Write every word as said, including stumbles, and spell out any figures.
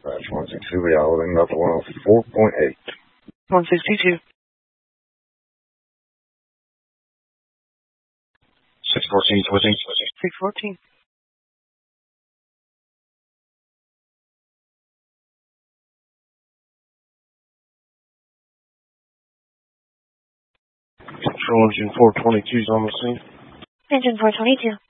Dispatch one sixty-two, we are holding up one oh four point eight. one sixty-two. six fourteen, switching. six fourteen. Control engine four twenty-two is on the scene. Engine four twenty-two.